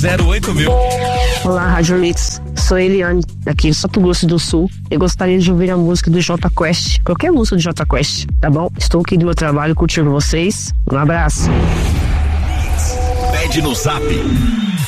998808000. Olá, Rádio Mix. Sou Eliane, aqui em Mato Grosso do Sul. Eu gostaria de ouvir a música do Jota Quest, qualquer música do Jota Quest, tá bom? Estou aqui do meu trabalho curtindo vocês. Um abraço. Pede no Zap